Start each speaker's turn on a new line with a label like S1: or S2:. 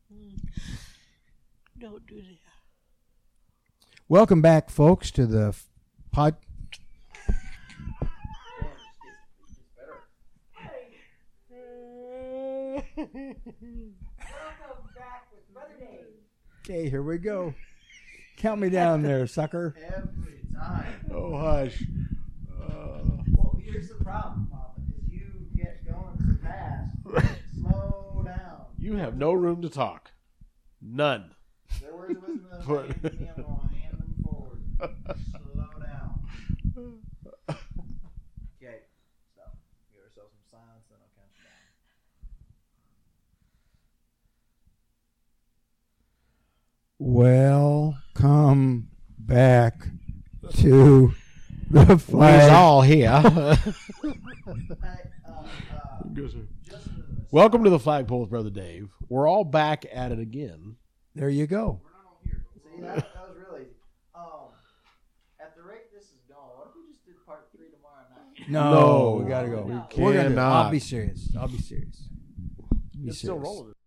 S1: Don't do that.
S2: Welcome back, folks, to the pod.
S3: Welcome back with Brother Dave.
S2: Okay, here we go. Count me down there, sucker.
S4: Every time.
S1: Oh, hush.
S4: Well, here's the problem, Mama, is you get going too fast. Slow down.
S1: You have no room to talk. None.
S4: Their words of wisdom of the day, me, I'm going to hand them forward. Slow down. Okay, so give ourselves some silence, then I'll count you down.
S2: Welcome back to the
S1: We's
S2: flag.
S1: all here. Welcome to the Flagpole with Brother Dave. We're all back at it again.
S2: There you go.
S4: We're not on here. See, that was really at the rate this is going, what if we just did part 3 tomorrow night?
S2: No,
S1: No,
S2: we gotta go.
S1: we
S2: We're gonna.
S1: cannot.
S2: I'll be serious. Be
S1: It's still
S2: serious.
S1: rolling.